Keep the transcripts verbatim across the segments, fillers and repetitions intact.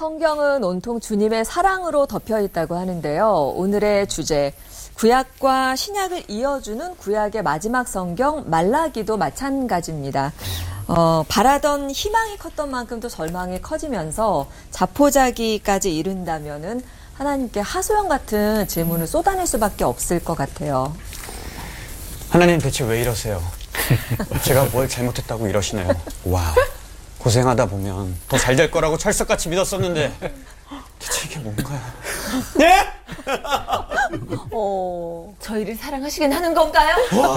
성경은 온통 주님의 사랑으로 덮여 있다고 하는데요. 오늘의 주제, 구약과 신약을 이어주는 구약의 마지막 성경 말라기도 마찬가지입니다. 어, 바라던 희망이 컸던 만큼 또 절망이 커지면서 자포자기까지 이른다면은 하나님께 하소연 같은 질문을 쏟아낼 수밖에 없을 것 같아요. 하나님 대체 왜 이러세요? 제가 뭘 잘못했다고 이러시네요. 와우. 고생하다 보면 더 잘 될 거라고 철석같이 믿었었는데 대체 이게 뭔가요? 네? 어, 저희를 사랑하시긴 하는 건가요?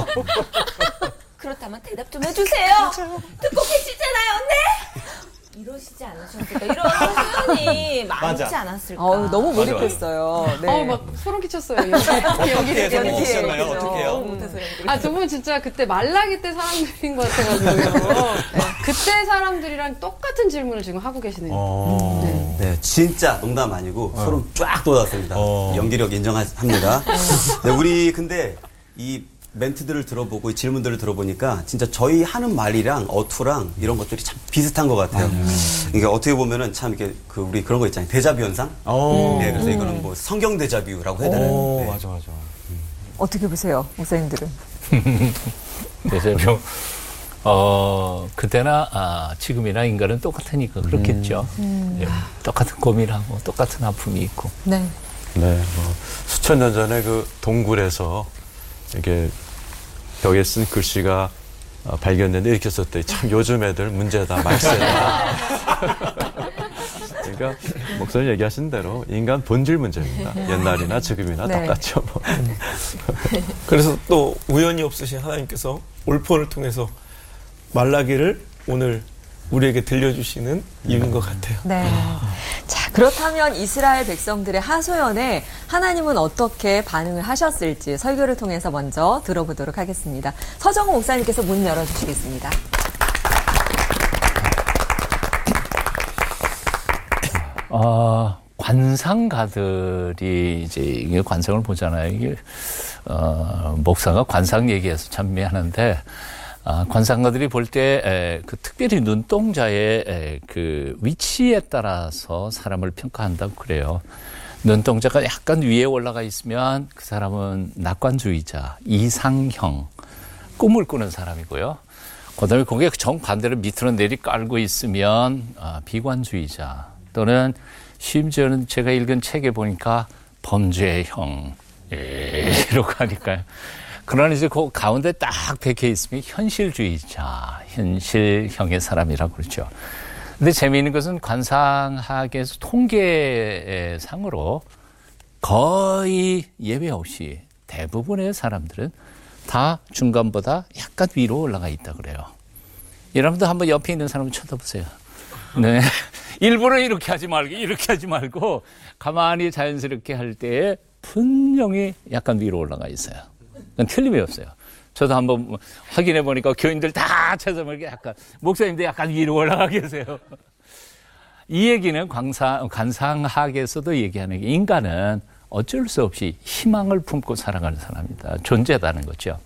그렇다면 대답 좀 해주세요. 듣고 계시잖아요, 네? 이러시지 않으셨을까? 이런 표현이 많지 맞아. 않았을까? 어, 너무 맞아, 몰입했어요. 네. 어, 막 소름 끼쳤어요. 연기, 어떻게 연기를 해서 연기에. 먹으셨나요? 어떻게 해요? 못해서 연기를. 아, 두 분 진짜 그때 말라기 때 사람들인 것 같아가지고요. 그때 사람들이랑 똑같은 질문을 지금 하고 계시네요. 어. 네. 네, 진짜 농담 아니고 소름 쫙 돋았습니다. 어. 연기력 인정합니다. 네, 우리 근데 이 멘트들을 들어보고 이 질문들을 들어보니까 진짜 저희 하는 말이랑 어투랑 이런 것들이 참 비슷한 것 같아요. 이게 어떻게 보면은 참 이렇게 그 우리 그런 거 있잖아요. 데자뷰 현상. 오. 네, 그래서 이거는 뭐 성경 데자뷰라고 해야 되나요? 오, 네. 맞아, 맞아. 어떻게 보세요, 목사님들은? 대세로 어 그때나 아, 지금이나 인간은 똑같으니까 그렇겠죠. 음. 네, 똑같은 고민하고 똑같은 아픔이 있고. 네. 네, 뭐 수천 년 전에 그 동굴에서 이게 벽에 쓴 글씨가 어, 발견됐는데 이렇게 썼대. 참 요즘 애들 문제다, 말세다. 그러니까 목사님 얘기하신 대로 인간 본질 문제입니다. 옛날이나 지금이나 네. 똑같죠. 뭐. 그래서 또 우연히 없으신 하나님께서 올폰을 통해서 말라기를 오늘 우리에게 들려주시는 이유인 것 같아요. 네. 자, 그렇다면 이스라엘 백성들의 하소연에 하나님은 어떻게 반응을 하셨을지 설교를 통해서 먼저 들어보도록 하겠습니다. 서정호 목사님께서 문 열어주시겠습니다. 어, 관상가들이 이제 이게 관상을 보잖아요. 이게 어, 목사가 관상 얘기해서 참 미안한데. 아, 관상가들이 볼 때 그 특별히 눈동자의 에, 그 위치에 따라서 사람을 평가한다고 그래요. 눈동자가 약간 위에 올라가 있으면 그 사람은 낙관주의자, 이상형, 꿈을 꾸는 사람이고요. 그다음에 그게 정반대로 밑으로 내리 깔고 있으면 아, 비관주의자 또는 심지어는 제가 읽은 책에 보니까 범죄형 이라고 하니까요. 그러나 이제 그 가운데 딱 박혀 있으면 현실주의자, 현실형의 사람이라고 그러죠. 근데 재미있는 것은 관상학에서 통계상으로 거의 예외 없이 대부분의 사람들은 다 중간보다 약간 위로 올라가 있다 그래요. 여러분도 한번 옆에 있는 사람을 쳐다보세요. 네. 일부러 이렇게 하지 말고, 이렇게 하지 말고, 가만히 자연스럽게 할 때에 분명히 약간 위로 올라가 있어요. 그건 틀림이 없어요. 저도 한번 확인해 보니까 교인들 다 쳐다보니까 약간, 목사님도 약간 위로 올라가 계세요. 이 얘기는 관상, 관상학에서도 얘기하는 게 인간은 어쩔 수 없이 희망을 품고 살아가는 사람이다. 존재다는 거죠.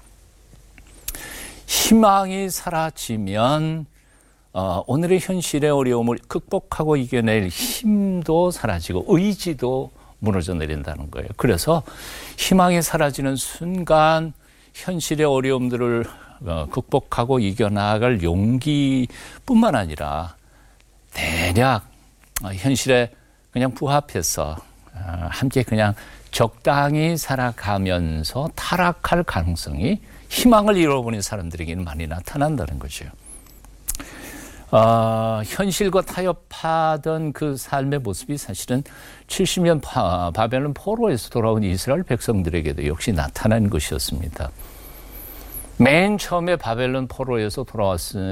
희망이 사라지면 어, 오늘의 현실의 어려움을 극복하고 이겨낼 힘도 사라지고 의지도 무너져 내린다는 거예요. 그래서 희망이 사라지는 순간 현실의 어려움들을 어, 극복하고 이겨나갈 용기뿐만 아니라 대략 어, 현실에 그냥 부합해서 어, 함께 그냥 적당히 살아가면서 타락할 가능성이 희망을 잃어버린 사람들에게는 많이 나타난다는 거죠. 어, 현실과 타협하던 그 삶의 모습이 사실은 칠십 년 바, 바벨론 포로에서 돌아온 이스라엘 백성들에게도 역시 나타난 것이었습니다. 맨 처음에 바벨론 포로에서 돌아왔을